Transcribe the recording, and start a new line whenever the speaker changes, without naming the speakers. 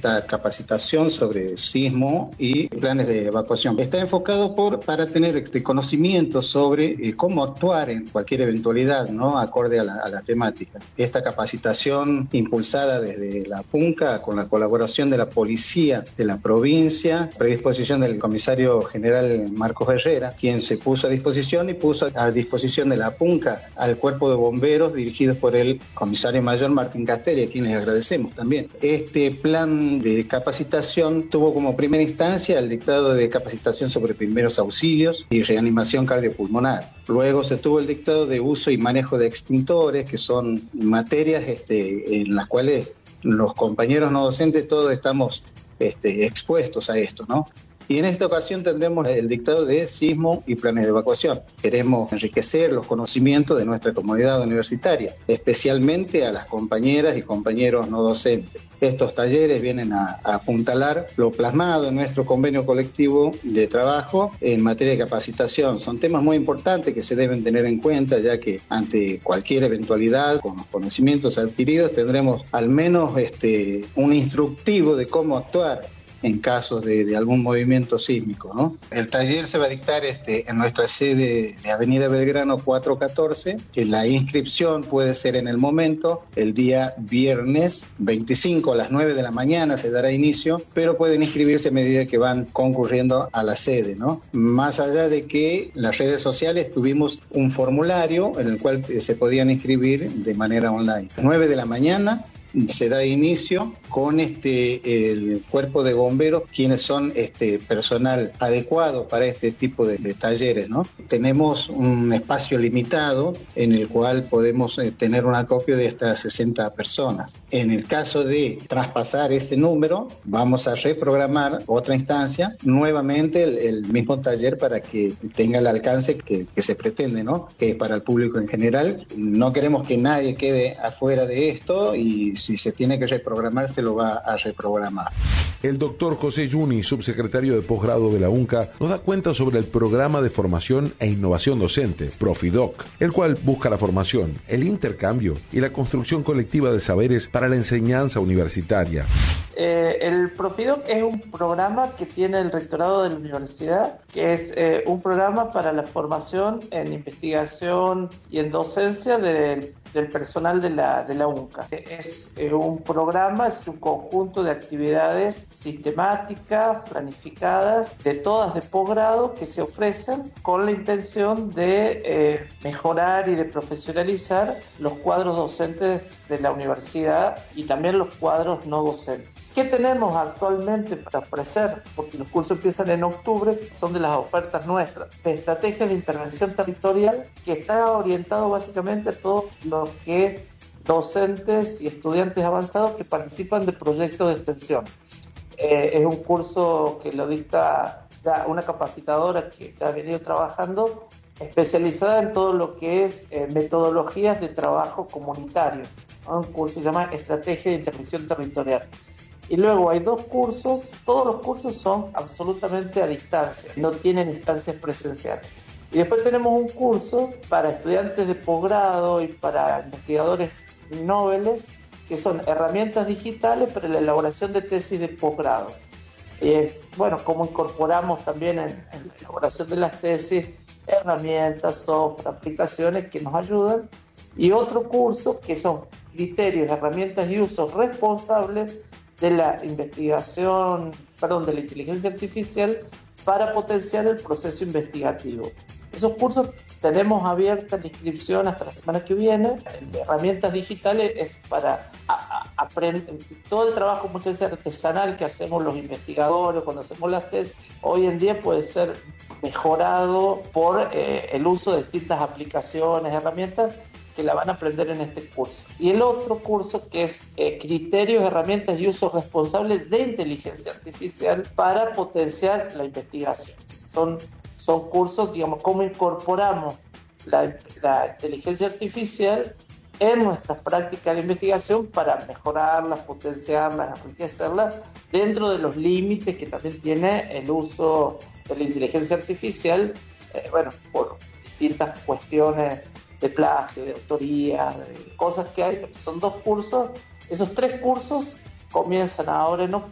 esta capacitación sobre sismo y planes de evacuación. Está enfocado para tener conocimiento sobre cómo actuar en cualquier eventualidad, ¿no? Acorde a la temática. Esta capacitación impulsada desde la PUNCA con la colaboración de la policía de la provincia, predisposición del comisario general Marcos Herrera, quien se puso a disposición y puso a disposición de la PUNCA al cuerpo de bomberos dirigidos por el comisario mayor Martín Castelli, a quien les agradecemos también. Este plan de capacitación tuvo como primera instancia el dictado de capacitación sobre primeros auxilios y reanimación cardiopulmonar. Luego se tuvo el dictado de uso y manejo de extintores, que son materias en las cuales los compañeros no docentes todos estamos expuestos a esto, ¿no? Y en esta ocasión tendremos el dictado de sismo y planes de evacuación. Queremos enriquecer los conocimientos de nuestra comunidad universitaria, especialmente a las compañeras y compañeros no docentes. Estos talleres vienen a apuntalar lo plasmado en nuestro convenio colectivo de trabajo en materia de capacitación. Son temas muy importantes que se deben tener en cuenta, ya que ante cualquier eventualidad, con los conocimientos adquiridos, tendremos al menos un instructivo de cómo actuar en casos de algún movimiento sísmico, ¿no? El taller se va a dictar en nuestra sede de Avenida Belgrano 414, que la inscripción puede ser en el momento, el día viernes 25 a las 9 de la mañana se dará inicio, pero pueden inscribirse a medida que van concurriendo a la sede, ¿no? Más allá de que en las redes sociales tuvimos un formulario en el cual se podían inscribir de manera online. 9 de la mañana se da inicio con el cuerpo de bomberos, quienes son personal adecuado para este tipo de talleres, ¿no? Tenemos un espacio limitado en el cual podemos tener un acopio de hasta 60 personas. En el caso de traspasar ese número, vamos a reprogramar otra instancia, nuevamente el mismo taller para que tenga el alcance que se pretende, ¿no? Que es para el público en general. No queremos que nadie quede afuera de esto y si se tiene que reprogramar, se lo va a reprogramar.
El doctor José Yuni, subsecretario de posgrado de la UNCA, nos da cuenta sobre el programa de formación e innovación docente, Profidoc, el cual busca la formación, el intercambio y la construcción colectiva de saberes para la enseñanza universitaria.
El Profidoc es un programa que tiene el rectorado de la universidad, que es un programa para la formación en investigación y en docencia del personal de la UNCA. Es un programa, es un conjunto de actividades sistemáticas, planificadas, de todas de posgrado, que se ofrecen con la intención de mejorar y de profesionalizar los cuadros docentes de la universidad y también los cuadros no docentes. ¿Qué tenemos actualmente para ofrecer? Porque los cursos empiezan en octubre, son de las ofertas nuestras, de estrategias de intervención territorial, que está orientado básicamente a todos los que docentes y estudiantes avanzados que participan de proyectos de extensión. Es un curso que lo dicta ya una capacitadora que ya ha venido trabajando, especializada en todo lo que es metodologías de trabajo comunitario. Un curso que se llama Estrategia de Intervención Territorial. Y luego hay dos cursos, todos los cursos son absolutamente a distancia, no tienen instancias presenciales. Y después tenemos un curso para estudiantes de posgrado y para investigadores noveles, que son herramientas digitales para la elaboración de tesis de posgrado. Y es, bueno, cómo incorporamos también en la elaboración de las tesis herramientas, software, aplicaciones que nos ayudan. Y otro curso que son criterios, herramientas y usos responsables de la investigación, de la inteligencia artificial para potenciar el proceso investigativo. Esos cursos tenemos abierta la inscripción hasta la semana que viene. El de herramientas digitales es para aprender todo el trabajo muchas veces artesanal que hacemos los investigadores cuando hacemos las tesis. Hoy en día puede ser mejorado por el uso de distintas aplicaciones, herramientas que la van a aprender en este curso. Y el otro curso que es criterios, herramientas y usos responsables de inteligencia artificial para potenciar la investigación. Son cursos, digamos, cómo incorporamos la inteligencia artificial en nuestras prácticas de investigación para mejorarlas, potenciarlas, enriquecerlas dentro de los límites que también tiene el uso de la inteligencia artificial, por distintas cuestiones de plagio, de autoría, de cosas que hay. Son dos cursos. Esos tres cursos comienzan ahora en octubre.